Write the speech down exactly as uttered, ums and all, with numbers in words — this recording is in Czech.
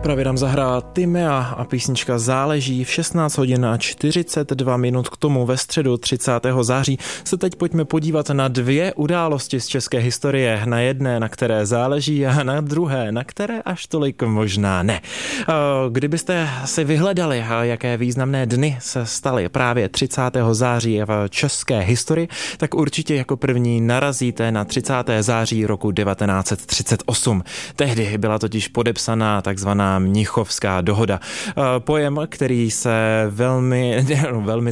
právě nám zahrál Timea a písnička Záleží v šestnáct hodin a čtyřicet dva minut. K tomu ve středu třicátého září se teď pojďme podívat na dvě události z české historie. Na jedné, na které záleží, a na druhé, na které až tolik možná ne. Kdybyste si vyhledali, jaké významné dny se staly právě třicátého září v české historii, tak určitě jako první narazíte na třicátého září roku devatenáct set třicet osm. Tehdy byla totiž podepsaná takzvaná Mnichovská dohoda. Pojem, který se velmi, velmi